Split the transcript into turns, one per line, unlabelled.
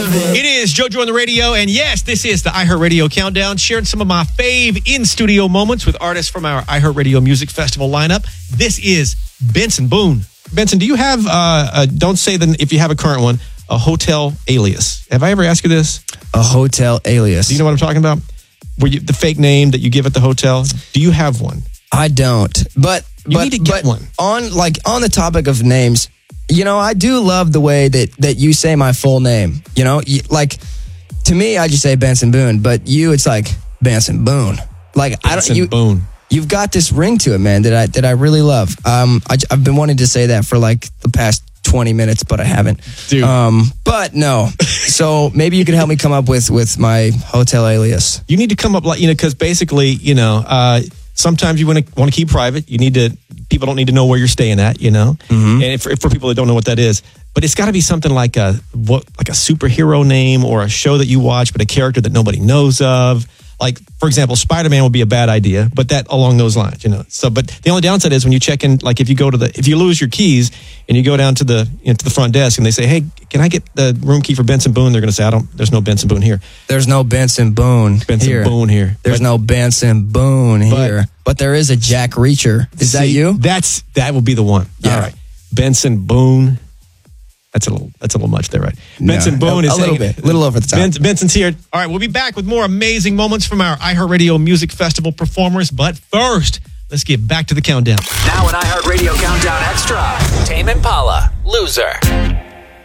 It is JoJo on the radio, and yes, this is the iHeartRadio Countdown, sharing some of my fave in-studio moments with artists from our iHeartRadio Music Festival lineup. This is Benson Boone. Benson, do you have, don't say if you have a current one, a hotel alias? Have I ever asked you this?
A hotel alias.
Do you know what I'm talking about? The fake name that you give at the hotel? Do you have one?
I don't, but
you need to get one.
On the topic of names, I do love the way that you say my full name. To me, I just say Benson Boone, but you, it's like Benson Boone.
Boone.
You've got this ring to it, man, that I really love. I've been wanting to say that for the past 20 minutes, but I haven't.
Dude.
But no. So maybe you could help me come up with my hotel alias.
You need to come up because basically, sometimes you want to keep private. People don't need to know where you're staying at,
Mm-hmm.
And for people that don't know what that is, but it's got to be something like a superhero name or a show that you watch, but a character that nobody knows of. Like, for example, Spider-Man would be a bad idea, but that along those lines, So, but the only downside is when you check in, like if you lose your keys and you go down to the front desk and they say, "Hey, can I get the room key for Benson Boone?" They're going to say, "There's no Benson Boone here."
There's no Benson Boone here. There's no Benson Boone here. But there is a Jack Reacher. Is that you?
That will be the one.
Yeah.
All right. Benson Boone. That's a little much there, right? Benson Boone is
a little over the top.
Benson's here. All right, we'll be back with more amazing moments from our iHeartRadio Music Festival performers. But first, let's get back to the countdown.
Now an iHeartRadio Countdown Extra. Tame Impala, Loser.